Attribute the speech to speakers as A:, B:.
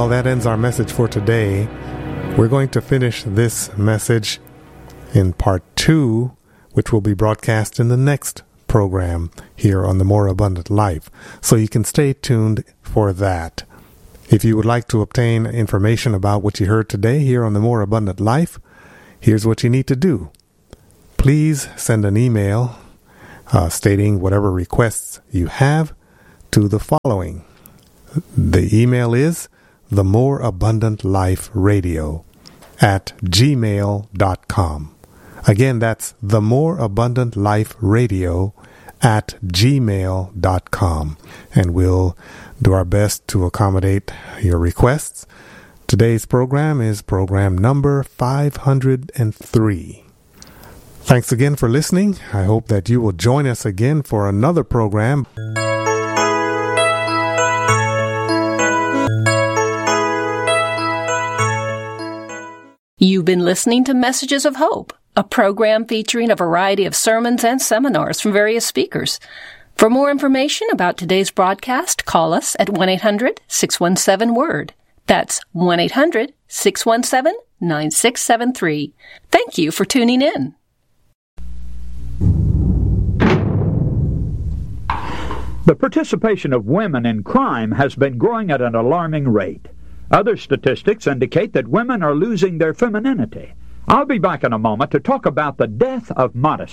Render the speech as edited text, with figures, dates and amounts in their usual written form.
A: that ends our message for today. We're going to finish this message in part 2, which will be broadcast in the next program here on The More Abundant Life. So you can stay tuned for that. If you would like to obtain information about what you heard today here on The More Abundant Life, here's what you need to do. Please send an email stating whatever requests you have to the following. The email is themoreabundantliferadio@gmail.com. Again, that's themoreabundantliferadio@gmail.com. And we'll do our best to accommodate your requests. Today's program is program number 503. Thanks again for listening. I hope that you will join us again for another program.
B: You've been listening to Messages of Hope, a program featuring a variety of sermons and seminars from various speakers. For more information about today's broadcast, call us at 1-800-617-WORD. That's 1-800-617-9673. Thank you for tuning in.
C: The participation of women in crime has been growing at an alarming rate. Other statistics indicate that women are losing their femininity. I'll be back in a moment to talk about the death of modesty.